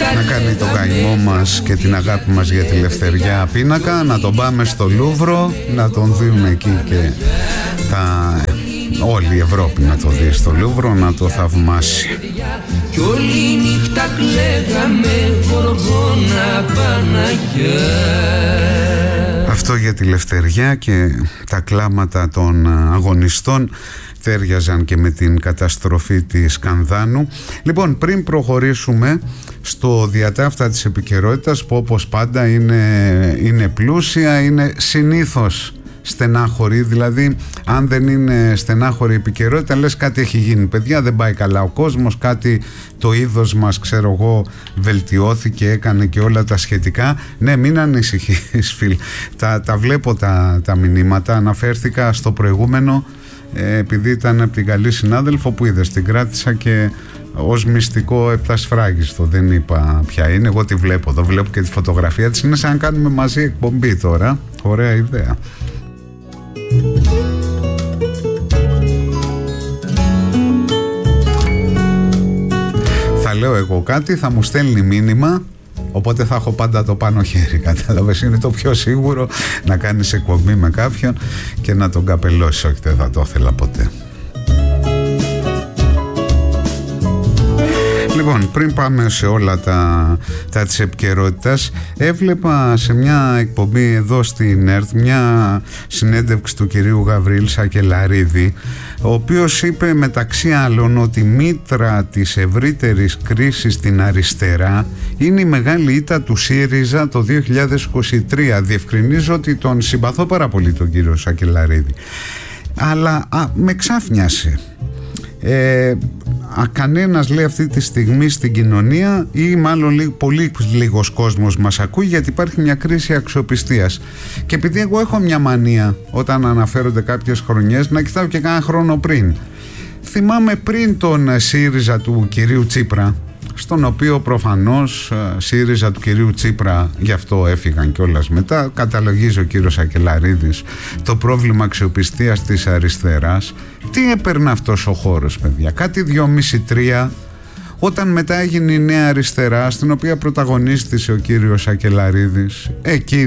να κάνει τον καημό μας και την αγάπη μας για τη ελευθεριά πίνακα, να τον πάμε στο Λούβρο, να τον δούμε εκεί και όλη η Ευρώπη να το δει στο Λούβρο, να το θαυμάσει. Κι όλη νύχτα κλαίγαμε Γοργόνα Παναγιά. Αυτό για τη ελευθεριά και τα κλάματα των αγωνιστών τέριαζαν και με την καταστροφή της Κανδάνου. Λοιπόν, πριν προχωρήσουμε στο διατάφτα της επικαιρότητας, που όπως πάντα είναι πλούσια, είναι συνήθως στενάχωρη, δηλαδή αν δεν είναι στενάχωρη επικαιρότητα λες κάτι έχει γίνει, παιδιά, δεν πάει καλά ο κόσμος, κάτι το είδος μας, ξέρω εγώ, βελτιώθηκε, έκανε και όλα τα σχετικά. Ναι, μην ανησυχείς φίλ, τα βλέπω τα μηνύματα. Αναφέρθηκα στο προηγούμενο επειδή ήταν από την καλή συνάδελφο που είδες, την κράτησα και ως μυστικό επτασφράγιστο, δεν είπα ποια είναι, εγώ τη βλέπω εδώ, βλέπω και τη φωτογραφία της, είναι σαν να κάνουμε μαζί εκπομπή τώρα, ωραία ιδέα. Θα λέω εγώ κάτι, θα μου στέλνει μήνυμα, οπότε θα έχω πάντα το πάνω χέρι, κατάλαβες, είναι το πιο σίγουρο να κάνεις εκπομπή με κάποιον και να τον καπελώσεις, όχι δεν θα το ήθελα ποτέ. Λοιπόν, πριν πάμε σε όλα τα της επικαιρότητας, έβλεπα σε μια εκπομπή εδώ στην ΕΡΤ μια συνέντευξη του κυρίου Γαβρίλ Σακελαρίδη, ο οποίος είπε μεταξύ άλλων ότι η μήτρα της ευρύτερης κρίσης στην αριστερά είναι η μεγάλη ήττα του ΣΥΡΙΖΑ το 2023. Διευκρινίζω ότι τον συμπαθώ πάρα πολύ τον κύριο Σακελαρίδη, αλλά με ξάφνιασε. Κανένας, λέει, αυτή τη στιγμή στην κοινωνία, ή μάλλον πολύ λίγος κόσμος μας ακούει, γιατί υπάρχει μια κρίση αξιοπιστίας. Και επειδή εγώ έχω μια μανία όταν αναφέρονται κάποιες χρονιές να κοιτάω και κάνα χρόνο πριν, θυμάμαι πριν τον ΣΥΡΙΖΑ του κυρίου Τσίπρα, στον οποίο προφανώς ΣΥΡΙΖΑ του κυρίου Τσίπρα, γι' αυτό έφυγαν κιόλας μετά, καταλογίζει ο κύριος Σακελαρίδης το πρόβλημα αξιοπιστίας της αριστεράς. Τι έπαιρνε αυτός ο χώρος, παιδιά? Κάτι 2,5-3, όταν μετά έγινε η Νέα Αριστερά, στην οποία πρωταγωνίστησε ο κύριος Σακελαρίδης, εκεί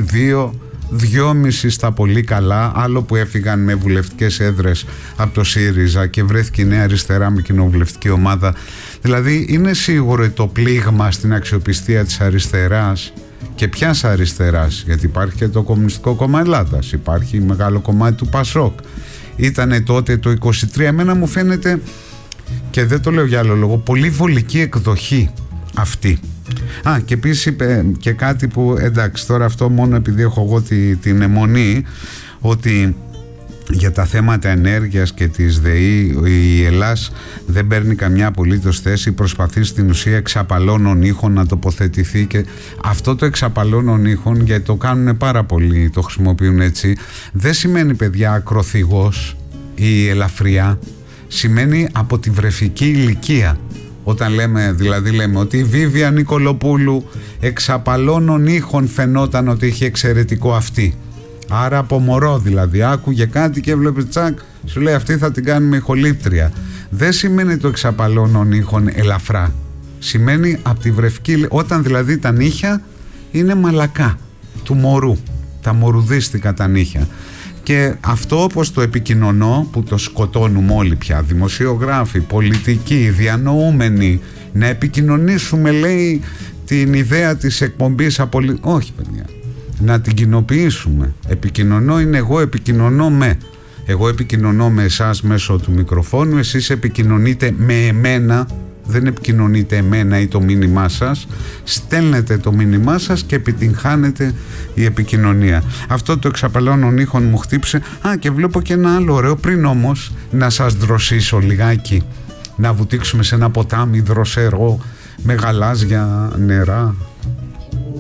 2,5 στα πολύ καλά, άλλο που έφυγαν με βουλευτικές έδρες από το ΣΥΡΙΖΑ και βρέθηκε η Νέα Αριστερά με κοινοβουλευτική ομάδα. Δηλαδή είναι σίγουρο το πλήγμα στην αξιοπιστία της αριστεράς, και ποιας αριστεράς, γιατί υπάρχει και το Κομμουνιστικό Κόμμα Ελλάδας, υπάρχει μεγάλο κομμάτι του ΠΑΣΟΚ. Ήτανε τότε το 23, εμένα μου φαίνεται, και δεν το λέω για άλλο λόγο, πολύ βολική εκδοχή αυτή. Και επίσης είπε και κάτι που, εντάξει, τώρα αυτό μόνο επειδή έχω εγώ την αιμονή, ότι για τα θέματα ενέργειας και της ΔΕΗ η Ελλάς δεν παίρνει καμιά απολύτως θέση, προσπαθεί στην ουσία εξαπαλώνων ήχων να τοποθετηθεί, και αυτό το εξαπαλώνων ήχων, γιατί το κάνουν πάρα πολύ, το χρησιμοποιούν έτσι, δεν σημαίνει, παιδιά, ακροθυγός ή ελαφριά, σημαίνει από τη βρεφική ηλικία. Όταν λέμε ότι η Βίβια Νικολοπούλου εξαπαλώνων ήχων φαινόταν ότι είχε εξαιρετικό αυτή. Άρα από μωρό δηλαδή άκουγε κάτι και έβλεπε τσακ, σου λέει αυτή θα την κάνουμε ηχολήπτρια. Δεν σημαίνει το εξαπαλώνων ήχων ελαφρά. Σημαίνει από τη βρεφική, όταν δηλαδή τα νύχια είναι μαλακά του μωρού. Τα μορουδίστικα τα νύχια. Και αυτό όπως το επικοινωνώ, που το σκοτώνουμε όλοι πια, δημοσιογράφοι, πολιτικοί, διανοούμενοι, να επικοινωνήσουμε, λέει, την ιδέα της εκπομπής όχι, παιδιά, να την κοινοποιήσουμε. Επικοινωνώ είναι εγώ επικοινωνώ με. Εγώ επικοινωνώ με εσάς μέσω του μικροφόνου, εσείς επικοινωνείτε με εμένα, δεν επικοινωνείτε εμένα ή το μήνυμά σας, στέλνετε το μήνυμά σας και επιτυγχάνετε η επικοινωνία. Αυτό το εξαπαλώνων ήχων μου χτύπησε. Και βλέπω και ένα άλλο ωραίο, πριν όμως να σας δροσίσω λιγάκι, να βουτήξουμε σε ένα ποτάμι δροσερό με γαλάζια νερά.